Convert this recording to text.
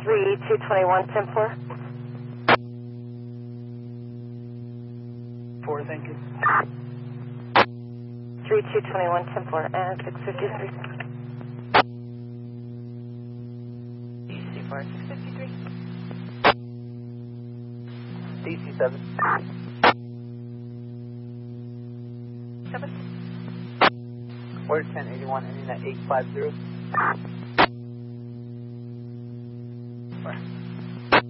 3221, 10-4. 4, thank you. 3221, 10-4, and 653. DC4. 653. DC7. 7. Order 1081, ending at 850. 4.